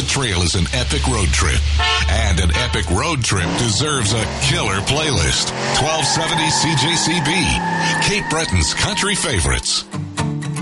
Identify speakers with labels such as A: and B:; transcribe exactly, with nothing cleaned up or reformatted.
A: the Trail is an epic road trip, and an epic road trip deserves a killer playlist. twelve seventy C J C B, Cape Breton's country favorites.